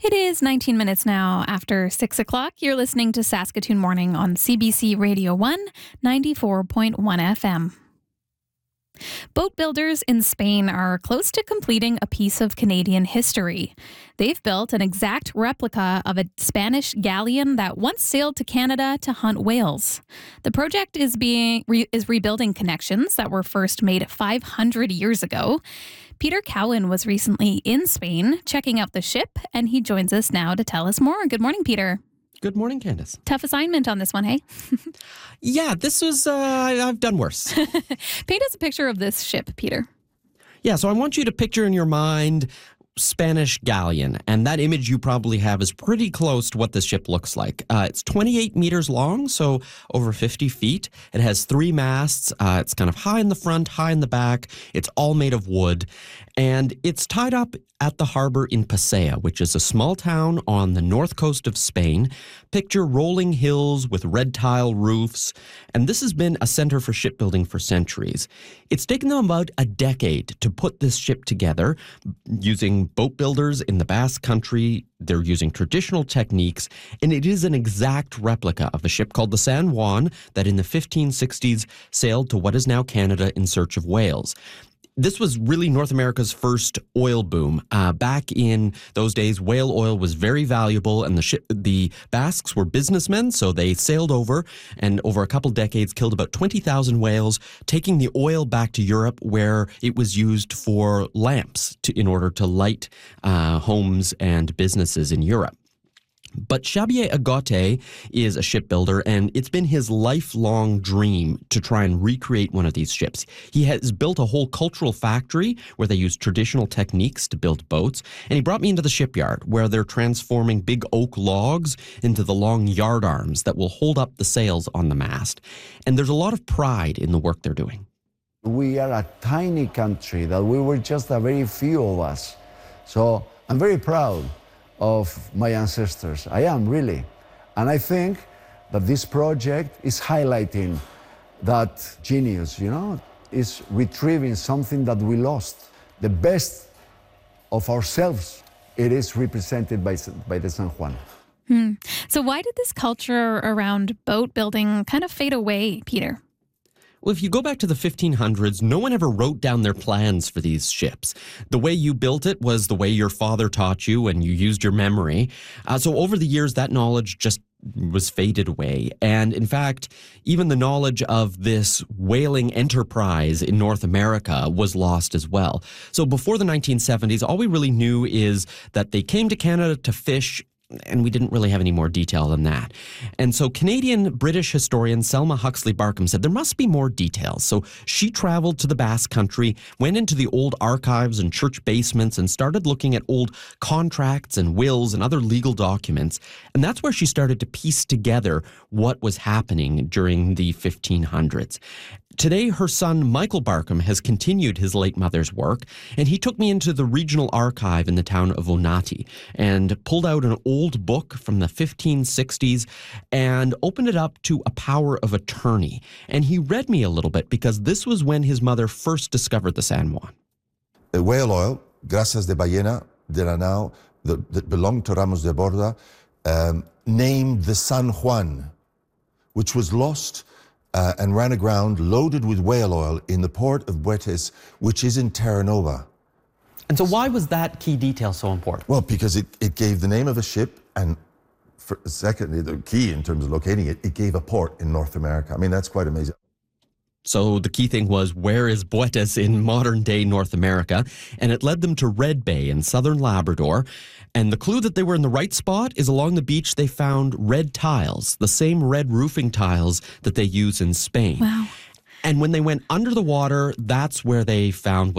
It is 19 minutes now after 6 o'clock. You're listening to Saskatoon Morning on CBC Radio 1, 94.1 FM. Boat builders in Spain are close to completing a piece of Canadian history. They've built an exact replica of a Spanish galleon that once sailed to Canada to hunt whales. The project is rebuilding connections that were first made 500 years ago. Peter Cowan was recently in Spain checking out the ship, and he joins us now to tell us more. Good morning, Peter. Good morning, Candace. Tough assignment on this one, hey? Yeah, this was, I've done worse. Paint us a picture of this ship, Peter. Yeah, so I want you to picture in your mind Spanish galleon, and that image you probably have is pretty close to what this ship looks like. It's 28 meters long, so over 50 feet. It has 3 masts. It's kind of high in the front, high in the back. It's all made of wood, and it's tied up at the harbor in Pasea, which is a small town on the north coast of Spain. Picture rolling hills with red tile roofs, and this has been a center for shipbuilding for centuries. It's taken them about a decade to put this ship together using boat builders in the Basque Country. They're using traditional techniques, and it is an exact replica of a ship called the San Juan that in the 1560s sailed to what is now Canada in search of whales. This was really North America's first oil boom. Back in those days, whale oil was very valuable, and the Basques were businessmen, so they sailed over, and over a couple decades killed about 20,000 whales, taking the oil back to Europe, where it was used for lamps in order to light homes and businesses in Europe. But Xavier Agote is a shipbuilder, and it's been his lifelong dream to try and recreate one of these ships. He has built a whole cultural factory where they use traditional techniques to build boats, and he brought me into the shipyard where they're transforming big oak logs into the long yard arms that will hold up the sails on the mast. And there's a lot of pride in the work they're doing. We are a tiny country, that we were just a very few of us. So I'm very proud of my ancestors. I am, really. And I think that this project is highlighting that genius, is retrieving something that we lost. The best of ourselves, it is represented by the San Juan. So why did this culture around boat building kind of fade away, Peter? Well, if you go back to the 1500s, no one ever wrote down their plans for these ships. The way you built it was the way your father taught you, and you used your memory. So over the years, that knowledge just was faded away. And in fact, even the knowledge of this whaling enterprise in North America was lost as well. So before the 1970s, all we really knew is that they came to Canada to fish, and we didn't really have any more detail than that. And so Canadian-British historian Selma Huxley Barkham said there must be more details. So she traveled to the Basque Country, went into the old archives and church basements, and started looking at old contracts and wills and other legal documents. And that's where she started to piece together what was happening during the 1500s. Today, her son, Michael Barkham, has continued his late mother's work, and he took me into the regional archive in the town of Onati and pulled out an old book from the 1560s and opened it up to a power of attorney. And he read me a little bit because this was when his mother first discovered the San Juan. The whale oil, grasas de ballena de la nao, that belonged to Ramos de Borda, named the San Juan, which was lost and ran aground loaded with whale oil in the port of Buetes, which is in Terra Nova. And so why was that key detail so important? Well, because it gave the name of a ship, and secondly, the key in terms of locating it, it gave a port in North America. I mean, that's quite amazing. So the key thing was, where is Buetes in modern-day North America? And it led them to Red Bay in southern Labrador. And the clue that they were in the right spot is along the beach they found red tiles, the same red roofing tiles that they use in Spain. Wow. And when they went under the water, that's where they found